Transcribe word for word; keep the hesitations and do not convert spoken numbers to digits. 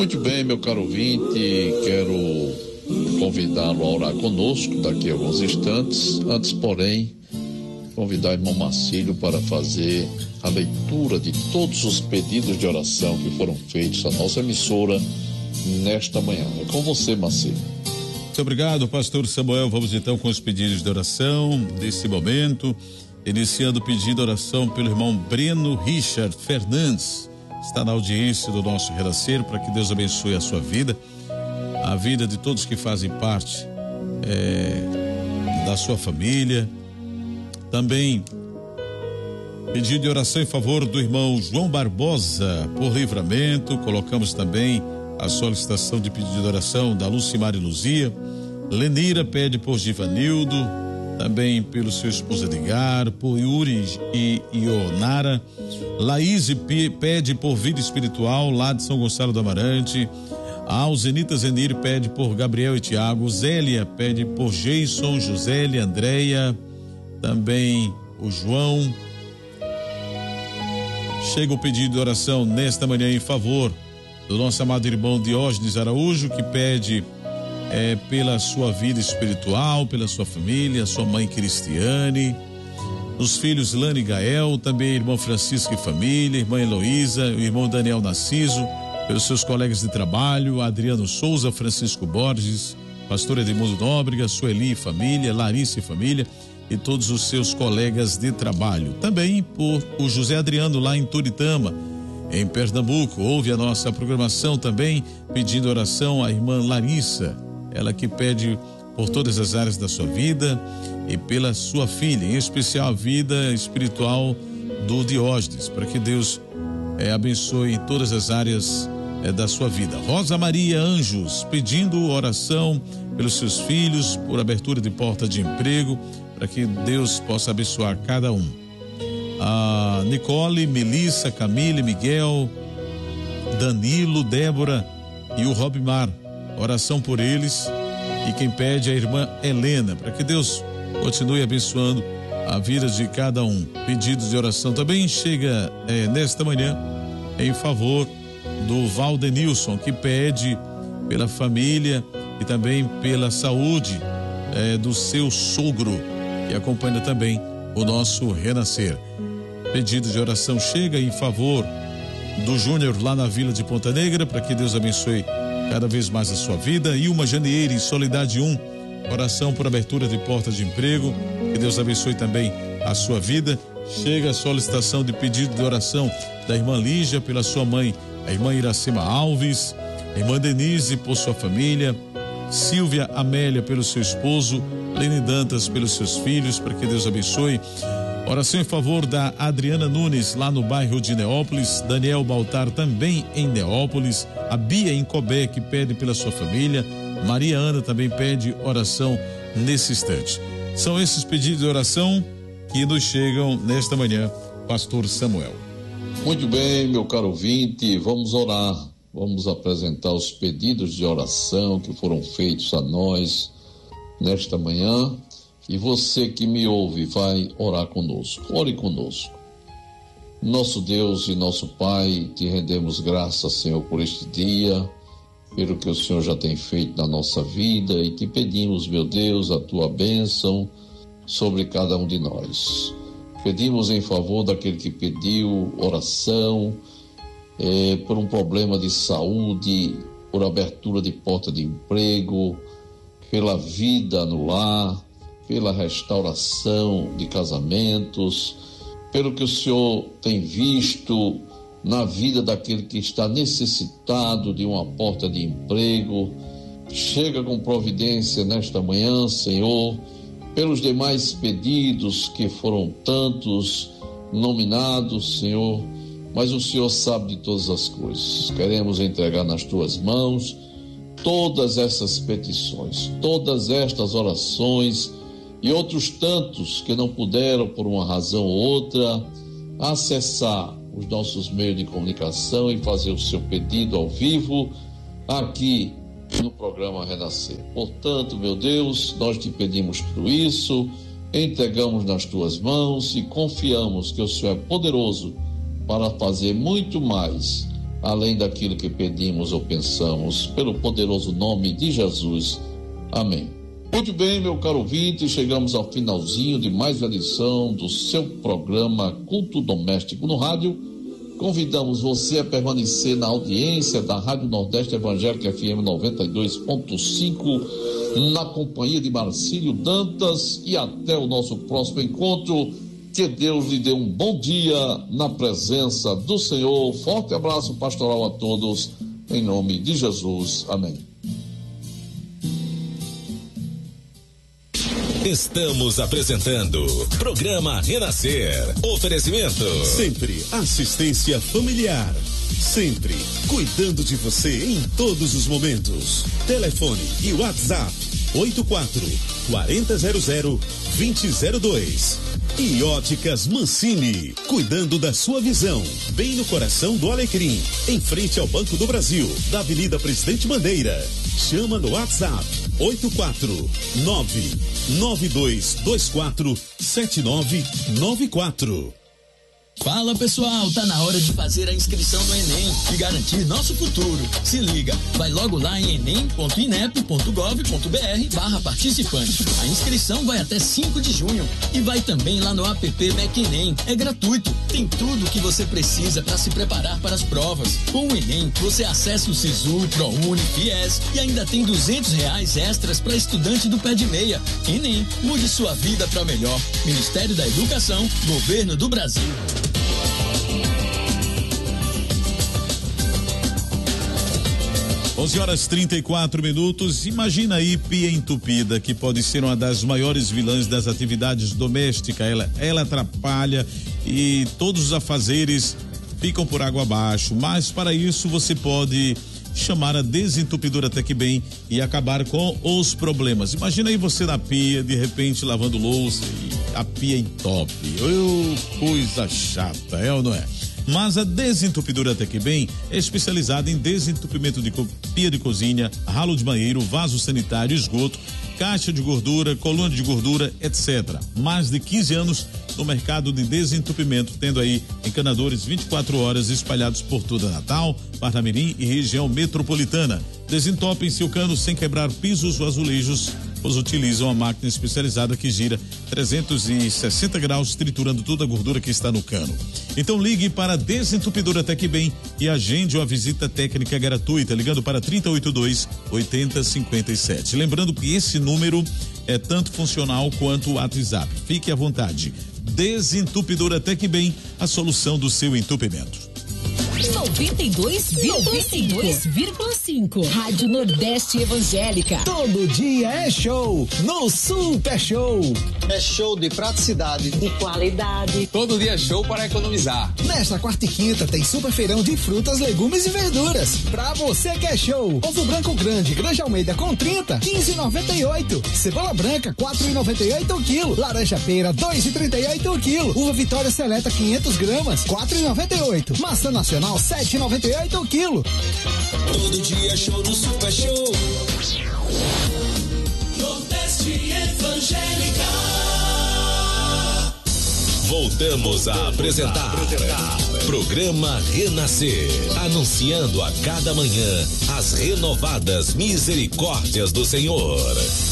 Muito bem, meu caro ouvinte, quero convidá-lo a orar conosco daqui a alguns instantes. Antes, porém, convidar o irmão Marcílio para fazer a leitura de todos os pedidos de oração que foram feitos à nossa emissora nesta manhã. É com você, Marcílio. Muito obrigado, pastor Samuel. Vamos então com os pedidos de oração desse momento, iniciando o pedido de oração pelo irmão Breno Richard Fernandes. Está na audiência do nosso Renascer, para que Deus abençoe a sua vida, a vida de todos que fazem parte é, da sua família. Também pedido de oração em favor do irmão João Barbosa por livramento. Colocamos também a solicitação de pedido de oração da Lucimar e Luzia. Lenira pede por Givanildo, também pelo seu esposo Edgar, por Yuri e Ionara. Laís pede por vida espiritual lá de São Gonçalo do Amarante. A Alzenita Zenir pede por Gabriel e Tiago. Zélia pede por Jason, Josélia, Andréia, também o João. Chega o pedido de oração nesta manhã em favor do nosso amado irmão Diógenes Araújo, que pede é, pela sua vida espiritual, pela sua família, sua mãe Cristiane, os filhos Lani e Gael, também irmão Francisco e família, irmã Heloísa, o irmão Daniel Narciso, pelos seus colegas de trabalho, Adriano Souza, Francisco Borges, pastor Edmundo Nóbrega, Sueli e família, Larissa e família, e todos os seus colegas de trabalho. Também por o José Adriano lá em Turitama, em Pernambuco. Ouve a nossa programação também, pedindo oração à irmã Larissa, ela que pede por todas as áreas da sua vida e pela sua filha, em especial a vida espiritual do Diógenes, para que Deus é, abençoe todas as áreas é, da sua vida. Rosa Maria Anjos, pedindo oração pelos seus filhos, por abertura de porta de emprego, para que Deus possa abençoar cada um. A Nicole, Melissa, Camille, Miguel, Danilo, Débora e o Robimar, oração por eles. E quem pede é a irmã Helena, para que Deus continue abençoando a vida de cada um. Pedidos de oração também chega é, nesta manhã em favor do Valdenilson, que pede pela família e também pela saúde é, do seu sogro, que acompanha também o nosso Renascer. Pedido de oração chega em favor do Júnior lá na Vila de Ponta Negra, para que Deus abençoe cada vez mais a sua vida. E uma Janeire em Soledade um, oração por abertura de porta de emprego, que Deus abençoe também a sua vida. Chega a solicitação de pedido de oração da irmã Lígia pela sua mãe, a irmã Iracema Alves, a irmã Denise por sua família, Silvia Amélia pelo seu esposo, Lene Dantas pelos seus filhos, para que Deus abençoe. Oração em favor da Adriana Nunes, lá no bairro de Neópolis, Daniel Baltar também em Neópolis, a Bia em Cobé, que pede pela sua família, Maria Ana também pede oração nesse instante. São esses pedidos de oração que nos chegam nesta manhã, pastor Samuel. Muito bem, meu caro ouvinte, vamos orar, vamos apresentar os pedidos de oração que foram feitos a nós nesta manhã. E você que me ouve vai orar conosco. Ore conosco. Nosso Deus e nosso Pai, te rendemos graças, Senhor, por este dia, pelo que o Senhor já tem feito na nossa vida, e te pedimos, meu Deus, a tua bênção sobre cada um de nós. Pedimos em favor daquele que pediu oração é, por um problema de saúde, por abertura de porta de emprego, pela vida no lar, pela restauração de casamentos, pelo que o Senhor tem visto na vida daquele que está necessitado de uma porta de emprego. Chega com providência nesta manhã, Senhor, pelos demais pedidos que foram tantos nominados, Senhor, mas o Senhor sabe de todas as coisas. Queremos entregar nas tuas mãos todas essas petições, todas estas orações e outros tantos que não puderam, por uma razão ou outra, acessar os nossos meios de comunicação e fazer o seu pedido ao vivo aqui no programa Renascer. Portanto, meu Deus, nós te pedimos tudo isso, entregamos nas tuas mãos e confiamos que o Senhor é poderoso para fazer muito mais além daquilo que pedimos ou pensamos, pelo poderoso nome de Jesus. Amém. Muito bem, meu caro ouvinte, chegamos ao finalzinho de mais uma edição do seu programa Culto Doméstico no Rádio. Convidamos você a permanecer na audiência da Rádio Nordeste Evangélica F M noventa e dois ponto cinco, na companhia de Marcílio Dantas, e até o nosso próximo encontro. Que Deus lhe dê um bom dia na presença do Senhor. Forte abraço pastoral a todos, em nome de Jesus. Amém. Estamos apresentando Programa Renascer. Oferecimento. Sempre assistência familiar. Sempre cuidando de você em todos os momentos. Telefone e WhatsApp oito quatro, quatro zero zero, dois zero zero dois. E Óticas Mancini, cuidando da sua visão, bem no coração do Alecrim, em frente ao Banco do Brasil, da Avenida Presidente Bandeira. Chama no WhatsApp oito quatro nove, nove dois dois quatro, sete nove nove quatro. Fala pessoal, tá na hora de fazer a inscrição no Enem e garantir nosso futuro. Se liga, vai logo lá em enem ponto inep ponto gov ponto br barra participante. A inscrição vai até cinco de junho e vai também lá no app MEC-Enem. É gratuito, tem tudo o que você precisa para se preparar para as provas. Com o Enem, você acessa o Sisu, ProUni, Fies e ainda tem duzentos reais extras para estudante do pé de meia. Enem, mude sua vida para melhor. Ministério da Educação, Governo do Brasil. onze horas e trinta e quatro minutos. Imagina aí pia entupida, que pode ser uma das maiores vilãs das atividades domésticas. Ela, ela atrapalha e todos os afazeres ficam por água abaixo. Mas para isso você pode chamar a desentupidora Tecbem e acabar com os problemas. Imagina aí você na pia, de repente lavando louça e a pia entope. Oh, coisa chata, é ou não é? Mas a desentupidora Tecbem é especializada em desentupimento de pia de cozinha, ralo de banheiro, vaso sanitário, esgoto, caixa de gordura, coluna de gordura, etcétera. Mais de quinze anos no mercado de desentupimento, tendo aí encanadores vinte e quatro horas espalhados por toda Natal, Parnamirim e região metropolitana. Desentopem seu cano sem quebrar pisos ou azulejos, pois utilizam a máquina especializada que gira trezentos e sessenta graus, triturando toda a gordura que está no cano. Então ligue para a Desentupidora Tecbem e agende uma visita técnica gratuita, ligando para trinta e oito dois, oitenta cinquenta e sete. Lembrando que esse número é tanto funcional quanto o WhatsApp. Fique à vontade. Desentupidora Tecbem, a solução do seu entupimento. noventa e dois vírgula cinco Rádio Nordeste Evangélica. Todo dia é show no Super Show. É show de praticidade e qualidade. Todo dia é show para economizar. Nesta quarta e quinta tem super feirão de frutas, legumes e verduras. Pra você que é show. Ovo branco grande, Granja Almeida com trinta, quinze e noventa e oito. Cebola branca, quatro e noventa e oito o quilo. Laranja pera, dois e trinta e oito o quilo. Uva Vitória Seleta, quinhentas gramas, quatro e noventa e oito. Maçã Nacional, sete e noventa e oito o quilo. Todo dia show no Super Show. Nordeste Evangélica. Voltamos a apresentar, apresentar. Programa Renascer, anunciando a cada manhã as renovadas misericórdias do Senhor.